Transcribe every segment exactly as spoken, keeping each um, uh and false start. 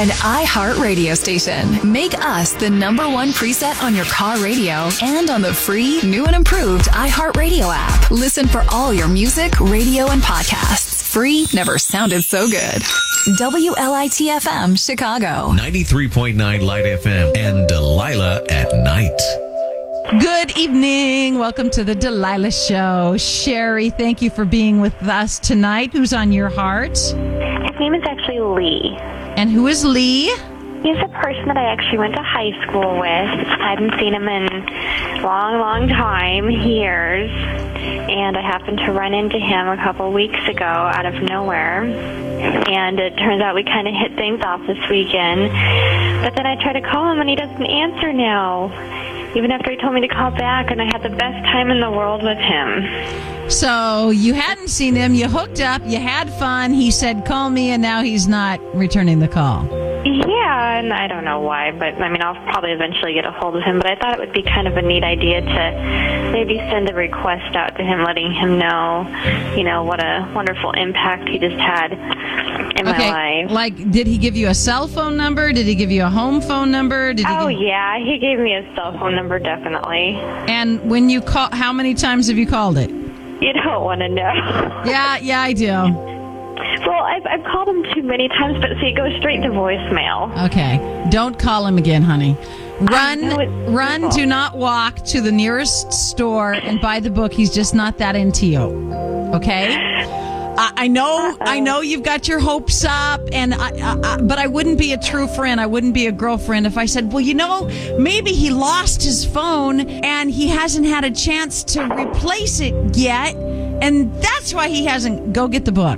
an iHeart radio station. Make us the number one preset on your car radio and on the free, new and improved iHeart Radio app. Listen for all your music, radio, and podcasts. Free never sounded so good. W L I T F M, Chicago. ninety-three point nine Light F M and Delilah at night. Good evening. Welcome to the Delilah Show. Sherry, thank you for being with us tonight. Who's on your heart? His name is actually Lee. And who is Lee? He's a person that I actually went to high school with. I hadn't seen him in a long, long time, years. And I happened to run into him a couple weeks ago out of nowhere. And it turns out we kind of hit things off this weekend. But then I try to call him and he doesn't answer now. Even after he told me to call back, and I had the best time in the world with him. So you hadn't seen him, you hooked up, you had fun, he said, call me, and now he's not returning the call. Yeah, and I don't know why, but I mean, I'll probably eventually get a hold of him, but I thought it would be kind of a neat idea to maybe send a request out to him, letting him know, you know, what a wonderful impact he just had in okay. my life. Like, did he give you a cell phone number? Did he give you a home phone number? Did he oh, give... yeah, he gave me a cell phone number, definitely. And when you call, how many times have you called it? You don't want to know. Yeah, yeah, I do. Well, I've, I've called him too many times, but see, it goes straight to voicemail. Okay. Don't call him again, honey. Run, run, beautiful. do not walk to the nearest store and buy the book. He's just not that into you. Okay? I, I know, Uh-oh. I know you've got your hopes up, and I, I, I, but I wouldn't be a true friend. I wouldn't be a girlfriend if I said, well, you know, maybe he lost his phone and he hasn't had a chance to replace it yet, and that's why he hasn't. Go get the book.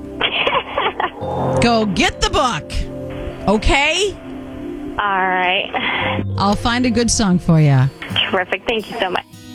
Go get the book. Okay? All right. I'll find a good song for you. Terrific. Thank you so much.